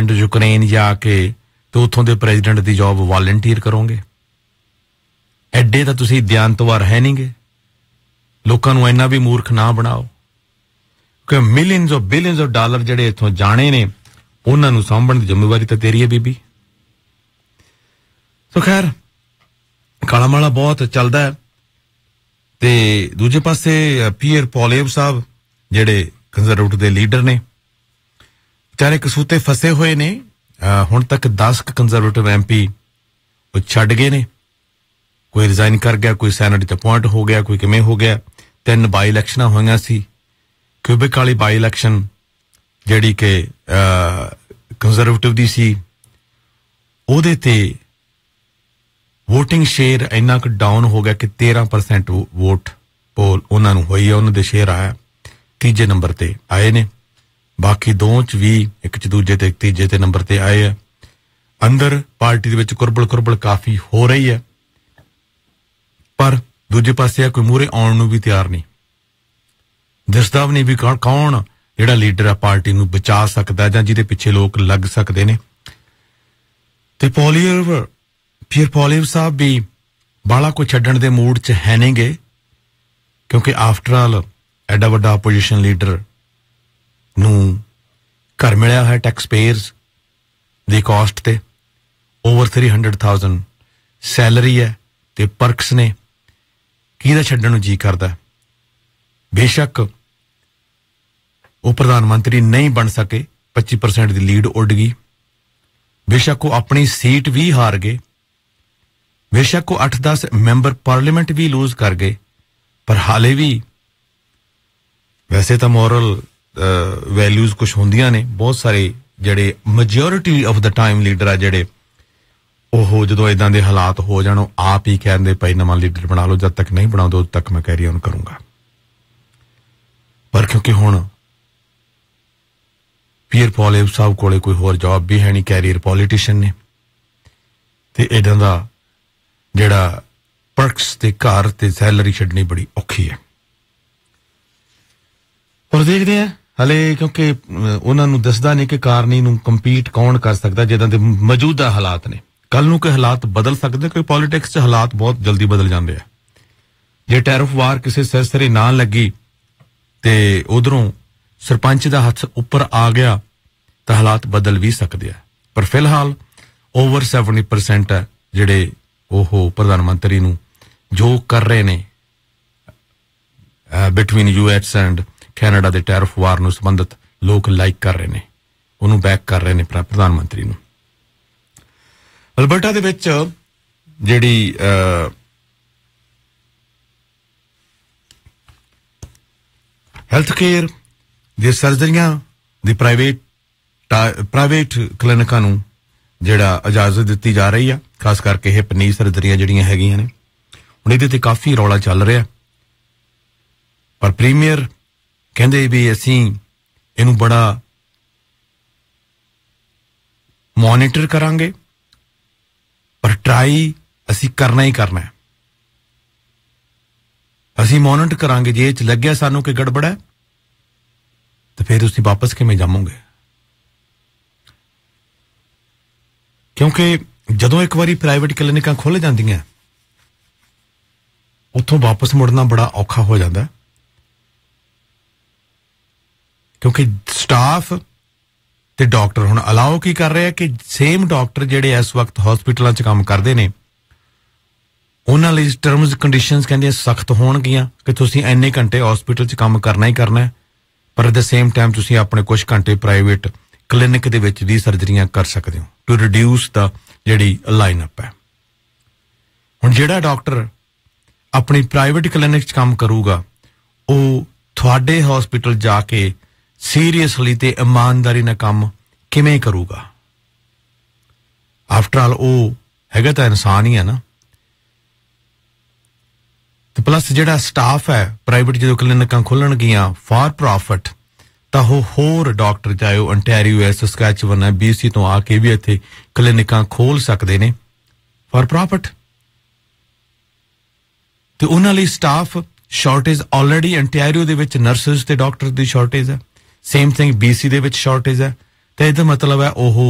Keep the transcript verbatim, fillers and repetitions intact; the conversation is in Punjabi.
ਸਵਿਟਜ਼ਰਲੈਂਡ ਯੂਕਰੇਨ ਜਾ ਕੇ ਤੇ ਉੱਥੋਂ ਦੇ ਪ੍ਰੈਜ਼ੀਡੈਂਟ ਦੀ ਜੌਬ ਵਾਲੰਟੀਅਰ ਕਰੋਗੇ? ਐਡੇ ਤਾਂ ਤੁਸੀਂ ਦਿਆਨਤਵਾਰ ਹੈ ਨਹੀਂਗੇ। ਲੋਕਾਂ ਨੂੰ ਇੰਨਾ ਵੀ ਮੂਰਖ ਨਾ ਬਣਾਓ ਕਿ millions of billions of dollar ਜਿਹੜੇ ਇੱਥੋਂ ਜਾਣੇ ਨੇ ਉਹਨਾਂ ਨੂੰ ਸਾਂਭਣ ਦੀ ਜ਼ਿੰਮੇਵਾਰੀ ਤਾਂ ਤੇਰੀ ਹੈ ਬੀਬੀ। ਸੋ ਖੈਰ ਕਾਲਾ ਮਾਲਾ ਬਹੁਤ ਚੱਲਦਾ ਹੈ। ਤੇ ਦੂਜੇ ਪਾਸੇ ਪੀਅਰ ਪੋਲੀਅਬ ਸਾਹਿਬ ਜਿਹੜੇ ਕੰਜ਼ਰਵੇਟਿਵ ਦੇ ਲੀਡਰ ਨੇ ਵਿਚਾਰੇ ਕਸੂਤੇ ਫਸੇ ਹੋਏ ਨੇ। ਹੁਣ ਤੱਕ ਦਸ ਕੰਜ਼ਰਵੇਟਿਵ ਐਮ ਪੀ ਉਹ ਛੱਡ ਗਏ ਨੇ। ਕੋਈ ਰਿਜ਼ਾਈਨ ਕਰ ਗਿਆ, ਕੋਈ ਸੈਨੇਟ 'ਚ ਅਪੁਆਇੰਟ ਹੋ ਗਿਆ, ਕੋਈ ਕਿਵੇਂ ਹੋ ਗਿਆ। ਤਿੰਨ ਬਾਈ ਇਲੈਕਸ਼ਨਾਂ ਹੋਈਆਂ ਸੀ। ਕਿਊਬਿਕ ਵਾਲੀ ਬਾਈ ਇਲੈਕਸ਼ਨ ਜਿਹੜੀ ਕਿ ਕੰਜ਼ਰਵੇਟਿਵ ਦੀ ਸੀ ਉਹਦੇ ਤੇ ਵੋਟਿੰਗ ਸ਼ੇਅਰ ਇੰਨਾ ਕੁ ਡਾਊਨ ਹੋ ਗਿਆ ਕਿ ਤੇਰਾਂ ਪਰਸੈਂਟ ਵੋਟ ਪੋਲ ਉਹਨਾਂ ਨੂੰ ਹੋਈ ਹੈ, ਉਹਨਾਂ ਦੇ ਸ਼ੇਅਰ ਆਇਆ ਤੀਜੇ ਨੰਬਰ ਤੇ ਆਏ ਨੇ। ਬਾਕੀ ਦੋ ਚ ਵੀ ਇੱਕ ਚ ਦੂਜੇ ਤੇ ਤੀਜੇ ਤੇ ਨੰਬਰ ਤੇ ਆਏ ਆ। ਅੰਦਰ ਪਾਰਟੀ ਦੇ ਵਿੱਚ ਕੁਰਬਲ ਕੁਰਬਲ ਕਾਫੀ ਹੋ ਰਹੀ ਹੈ, ਪਰ ਦੂਜੇ ਪਾਸੇ ਆ ਕੋਈ ਮੂਹਰੇ ਆਉਣ ਨੂੰ ਵੀ ਤਿਆਰ ਨਹੀਂ। ਦਿਸਦਾ ਵੀ ਨਹੀਂ ਵੀ ਕੌਣ ਜਿਹੜਾ ਲੀਡਰ ਆ ਪਾਰਟੀ ਨੂੰ ਬਚਾ ਸਕਦਾ ਜਾਂ ਜਿਹਦੇ ਪਿੱਛੇ ਲੋਕ ਲੱਗ ਸਕਦੇ ਨੇ। ਤੇ ਪੋਲੀਅਬ ਪੀਅਰ ਪੋਲੀਅਬ ਸਾਹਿਬ ਵੀ ਬਾਲਾ ਕੋਈ ਛੱਡਣ ਦੇ ਮੂਡ 'ਚ ਹੈ ਨਹੀਂਗੇ, ਕਿਉਂਕਿ ਆਫਟਰ ਆਲ ਐਡਾ ਵੱਡਾ ਆਪੋਜੀਸ਼ਨ ਲੀਡਰ ਨੂੰ ਘਰ ਮਿਲਿਆ ਹੈ ਟੈਕਸ ਪੇਅਰਸ ਦੀ ਕਾਸਟ ਤੇ। Over three hundred thousand salary ਹੈ ਤੇ ਪਰਕਸ ਨੇ। ਕਿਹਦਾ ਛੱਡਣ ਨੂੰ ਜੀ ਕਰਦਾ? ਬੇਸ਼ੱਕ ਉਹ ਪ੍ਰਧਾਨ ਮੰਤਰੀ ਨਹੀਂ ਬਣ ਸਕੇ, ਪੱਚੀ ਪਰਸੈਂਟ ਦੀ ਲੀਡ ਉੱਡ ਗਈ। ਬੇਸ਼ੱਕ ਉਹ ਆਪਣੀ ਸੀਟ ਵੀ ਹਾਰ ਗਏ, ਬੇਸ਼ੱਕ ਉਹ ਅੱਠ ਦਸ ਮੈਂਬਰ ਪਾਰਲੀਮੈਂਟ ਵੀ ਲੂਜ਼ ਕਰ ਗਏ, ਪਰ ਹਾਲੇ ਵੀ ਵੈਸੇ ਤਾਂ ਮੋਰਲ ਵੈਲਿਊਜ਼ ਕੁਛ ਹੁੰਦੀਆਂ ਨੇ। ਬਹੁਤ ਸਾਰੇ ਜਿਹੜੇ majority of the time leader ਆ ਜਿਹੜੇ ਉਹ ਜਦੋਂ ਇਦਾਂ ਦੇ ਹਾਲਾਤ ਹੋ ਜਾਣ ਉਹ ਆਪ ਹੀ ਕਹਿੰਦੇ ਭਾਈ ਨਵਾਂ ਲੀਡਰ ਬਣਾ ਲਓ, ਜਦ ਤੱਕ ਨਹੀਂ ਬਣਾਉਂਦੇ ਉਦੋਂ ਤੱਕ ਮੈਂ ਕੈਰੀ ਔਨ ਕਰੂੰਗਾ। ਪਰ ਕਿਉਂਕਿ ਹੁਣ ਪੀਅਰ ਪੋਲੀਅਬ ਸਾਹਿਬ ਕੋਲੇ ਕੋਈ ਹੋਰ ਜੌਬ ਵੀ ਹੈ ਨਹੀਂ, ਕੈਰੀਅਰ ਪੋਲੀਟੀਸ਼ੀਅਨ ਨੇ, ਤੇ ਇਦਾਂ ਦਾ ਜਿਹੜਾ ਪਰਕਸ ਤੇ ਘਰ ਤੇ ਸੈਲਰੀ ਛੱਡਣੀ ਬੜੀ ਔਖੀ ਹੈ। ਪਰ ਦੇਖਦੇ ਆ ਹਲੇ, ਕਿਉਂਕਿ ਉਹਨਾਂ ਨੂੰ ਦੱਸਦਾ ਨਹੀਂ ਕਿ ਕਾਰਨੀ ਨੂੰ ਕੰਪੀਟ ਕੌਣ ਕਰ ਸਕਦਾ ਜਿੱਦਾਂ ਦੇ ਮੌਜੂਦਾ ਹਾਲਾਤ ਨੇ। ਕੱਲ ਨੂੰ ਕੋਈ ਹਾਲਾਤ ਬਦਲ ਸਕਦੇ, ਕੋਈ ਪੋਲੀਟਿਕਸ 'ਚ ਹਾਲਾਤ ਬਹੁਤ ਜਲਦੀ ਬਦਲ ਜਾਂਦੇ ਆ। ਜੇ ਟੈਰਿਫ ਵਾਰ ਕਿਸੇ ਸਿਰਸਰੇ ਨਾ ਲੱਗੀ ਤੇ ਉਧਰੋਂ ਸਰਪੰਚ ਦਾ ਹੱਥ ਉੱਪਰ ਆ ਗਿਆ ਤਾਂ ਹਾਲਾਤ ਬਦਲ ਵੀ ਸਕਦੇ ਆ। ਪਰ ਫਿਲਹਾਲ ਓਵਰ ਸੈਵਨਟੀ ਪਰਸੈਂਟ ਹੈ ਜਿਹੜੇ ਉਹ ਪ੍ਰਧਾਨ ਮੰਤਰੀ ਨੂੰ ਜੋ ਕਰ ਰਹੇ ਨੇ between U S and Canada ਦੇ ਟੈਰਿਫ ਵਾਰ ਨੂੰ ਸੰਬੰਧਿਤ ਲੋਕ ਲਾਈਕ ਕਰ ਰਹੇ ਨੇ, ਉਹਨੂੰ ਬੈਕ ਕਰ ਰਹੇ ਨੇ ਪ੍ਰਧਾਨ ਮੰਤਰੀ ਨੂੰ। ਅਲਬਰਟਾ ਦੇ ਵਿੱਚ ਜਿਹੜੀ ਹੈਲਥ ਕੇਅਰ ਦੀ ਸਰਜਰੀਆਂ ਦੀ ਪ੍ਰਾਈਵੇਟ ਪ੍ਰਾਈਵੇਟ ਕਲੀਨਿਕਾਂ ਨੂੰ ਜਿਹੜਾ ਇਜਾਜ਼ਤ ਦਿੱਤੀ ਜਾ ਰਹੀ ਆ, ਖਾਸ ਕਰਕੇ ਹਿਪ ਨੀ ਸਰਜਰੀਆਂ ਜਿਹੜੀਆਂ ਹੈਗੀਆਂ ਨੇ। ਹੁਣ ਇਹਦੇ ਤੇ ਕਾਫੀ ਰੌਲਾ ਚੱਲ ਰਿਹਾ, ਪਰ ਪ੍ਰੀਮੀਅਰ ਕਹਿੰਦੇ ਵੀ ਅਸੀਂ ਇਹਨੂੰ ਬੜਾ ਮੋਨੀਟਰ ਕਰਾਂਗੇ, ਪਰ ਟਰਾਈ ਅਸੀਂ ਕਰਨਾ ਹੀ ਕਰਨਾ। ਅਸੀਂ ਮੋਨੀਟਰ ਕਰਾਂਗੇ, ਜੇ ਇਹ 'ਚ ਲੱਗਿਆ ਸਾਨੂੰ ਕਿ ਗੜਬੜ ਹੈ ਤੇ ਫਿਰ ਤੁਸੀਂ ਵਾਪਸ ਕਿਵੇਂ ਜਾਵੋਗੇ? ਕਿਉਂਕਿ ਜਦੋਂ ਇੱਕ ਵਾਰੀ ਪ੍ਰਾਈਵੇਟ ਕਲੀਨਿਕਾਂ ਖੁੱਲ੍ਹ ਜਾਂਦੀਆਂ ਉੱਥੋਂ ਵਾਪਸ ਮੁੜਨਾ ਬੜਾ ਔਖਾ ਹੋ ਜਾਂਦਾ, ਕਿਉਂਕਿ ਸਟਾਫ ਤੇ ਡਾਕਟਰ ਹੁਣ ਅਲਾਓ ਕੀ ਕਰ ਰਹੇ ਆ ਕਿ ਸੇਮ ਡਾਕਟਰ ਜਿਹੜੇ ਇਸ ਵਕਤ ਹਸਪੀਟਲਾਂ 'ਚ ਕੰਮ ਕਰਦੇ ਨੇ ਉਹਨਾਂ ਲਈ ਟਰਮਸ ਕੰਡੀਸ਼ਨਸ ਕਹਿੰਦੀਆਂ ਸਖਤ ਹੋਣਗੀਆਂ ਕਿ ਤੁਸੀਂ ਇੰਨੇ ਘੰਟੇ ਹਸਪੀਟਲ 'ਚ ਕੰਮ ਕਰਨਾ ਹੀ ਕਰਨਾ, ਪਰ ਐਟ ਦ ਸੇਮ ਟਾਈਮ ਤੁਸੀਂ ਆਪਣੇ ਕੁਝ ਘੰਟੇ ਪ੍ਰਾਈਵੇਟ ਕਲੀਨਿਕ ਦੇ ਵਿੱਚ ਵੀ ਸਰਜਰੀਆਂ ਕਰ ਸਕਦੇ ਹੋ ਟੂ ਰਿਡਿਊਸ ਦਾ ਜਿਹੜੀ ਲਾਈਨ ਅਪ ਹੈ। ਹੁਣ ਜਿਹੜਾ ਡਾਕਟਰ ਆਪਣੀ ਪ੍ਰਾਈਵੇਟ ਕਲੀਨਿਕ 'ਚ ਕੰਮ ਕਰੂਗਾ ਉਹ ਤੁਹਾਡੇ ਹਸਪੀਟਲ ਜਾ ਕੇ ਸੀਰੀਅਸਲੀ ਤੇ ਇਮਾਨਦਾਰੀ ਨਾਲ ਕੰਮ ਕਿਵੇਂ ਕਰੂਗਾ? ਆਫਟਰ ਆਲ ਉਹ ਹੈਗਾ ਤਾਂ ਇਨਸਾਨ ਹੀ ਹੈ ਨਾ। ਤੇ ਪਲੱਸ ਜਿਹੜਾ ਸਟਾਫ ਹੈ ਪ੍ਰਾਈਵੇਟ ਜਦੋਂ ਕਲੀਨਿਕਾਂ ਖੁੱਲਣਗੀਆਂ ਫਾਰ ਪ੍ਰੋਫਿਟ ਤਾਂ ਉਹ ਹੋਰ ਡਾਕਟਰ ਚਾਹੇ ਉਹ ਅੰਟੈਰੀਓ ਹੈ, ਸਸਕੈਚੁਅਨ ਹੈ, ਬੀ ਸੀ ਤੋਂ ਆ ਕੇ ਵੀ ਇੱਥੇ ਕਲੀਨਿਕਾਂ ਖੋਲ ਸਕਦੇ ਨੇ ਫਾਰ ਪ੍ਰੋਫਿਟ। ਤੇ ਉਹਨਾਂ ਲਈ ਸਟਾਫ ਸ਼ਾਰਟੇਜ ਆਲਰੇਡੀ ਅੰਟੈਰੀਓ ਦੇ ਵਿੱਚ ਨਰਸਿਸ ਤੇ ਡਾਕਟਰ ਦੀ ਸ਼ਾਰਟੇਜ ਹੈ, ਸੇਮ ਥਿੰਗ ਬੀ ਸੀ ਦੇ ਵਿੱਚ ਸ਼ਾਰਟੇਜ ਹੈ। ਤੇ ਇਹਦਾ ਮਤਲਬ ਹੈ ਉਹ